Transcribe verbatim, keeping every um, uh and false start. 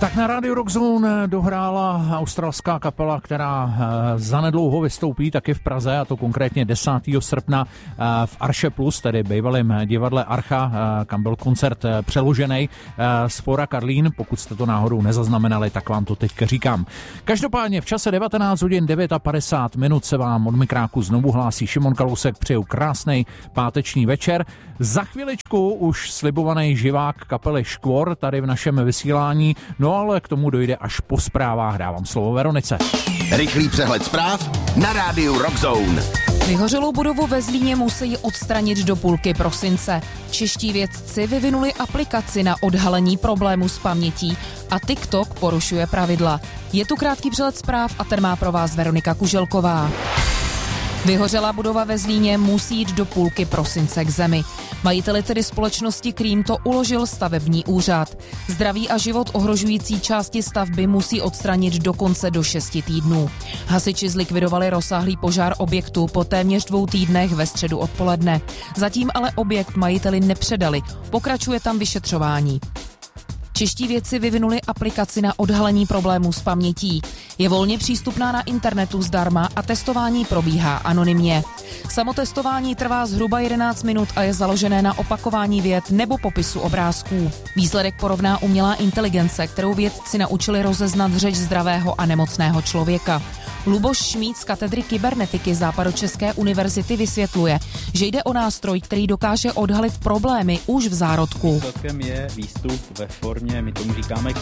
Tak na rádiu Rock Zone dohrála australská kapela, která zanedlouho vystoupí taky v Praze, a to konkrétně desátého srpna v Arše Plus, tedy bývalém divadle Archa, kam byl koncert přeložený z Fóra Karlín. Pokud jste to náhodou nezaznamenali, tak vám to teďka říkám. Každopádně v čase devatenáct hodin padesát devět minut se vám od mikráku znovu hlásí Šimon Kalousek. Přeju krásný páteční večer. Za chviličku už slibovaný živák kapely Škvor tady v našem vysílání, no ale k tomu dojde až po zprávách. Dávám slovo Veronice. Rychlý přehled zpráv na rádiu Rock Zone. Vyhořelou budovu ve Zlíně musí odstranit do půlky prosince. Čeští vědci vyvinuli aplikaci na odhalení problému s pamětí a TikTok porušuje pravidla. Je tu krátký přehled zpráv a ten má pro vás Veronika Kuželková. Vyhořelá budova ve Zlíně musí jít do půlky prosince k zemi. Majiteli tedy společnosti Krím to uložil stavební úřad. Zdraví a život ohrožující části stavby musí odstranit dokonce do šesti týdnů. Hasiči zlikvidovali rozsáhlý požár objektu po téměř dvou týdnech ve středu odpoledne. Zatím ale objekt majiteli nepředali. Pokračuje tam vyšetřování. Čeští vědci vyvinuli aplikaci na odhalení problémů s pamětí. Je volně přístupná na internetu zdarma a testování probíhá anonymně. Samotestování trvá zhruba jedenáct minut a je založené na opakování vět nebo popisu obrázků. Výsledek porovná umělá inteligence, kterou vědci naučili rozeznat řeč zdravého a nemocného člověka. Luboš Šmíd z katedry kybernetiky Západočeské univerzity vysvětluje, že jde o nástroj, který dokáže odhalit problémy už v zárodku. Výsledkem je výstup ve formě, my tomu říkáme